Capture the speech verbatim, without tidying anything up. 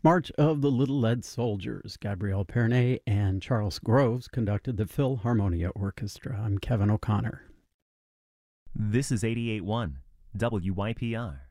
March of the Little Lead Soldiers. Gabrielle Pernet and Charles Groves conducted the Philharmonia Orchestra. I'm Kevin O'Connor. This is eighty-eight point one W Y P R.